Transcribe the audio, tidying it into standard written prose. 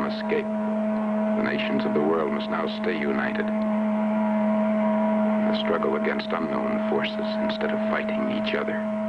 escape. The nations of the world must now stay united. The struggle against unknown forces instead of fighting each other.